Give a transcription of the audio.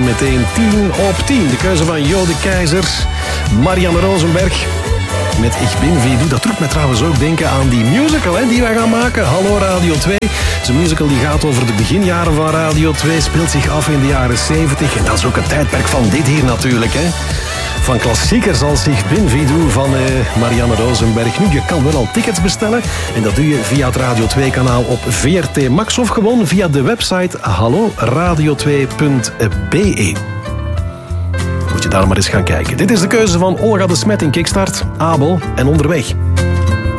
meteen 10 op 10. De keuze van Jo de Keizer, Marianne Rosenberg met Ik ben wie doe. Dat doet me trouwens ook denken aan die musical die wij gaan maken. Hallo Radio 2. Het is een musical die gaat over de beginjaren van Radio 2. Speelt zich af in de jaren 70. En dat is ook een tijdperk van dit hier natuurlijk. Van klassiekers als Ik ben wie doe van Marianne Rosenberg. Nu, je kan wel al tickets bestellen. En dat doe je via het Radio 2-kanaal op VRT Max. Of gewoon via de website halloradio2.be. Moet je daar maar eens gaan kijken. Dit is de keuze van Olga de Smet in Kickstart, Abel en Onderweg.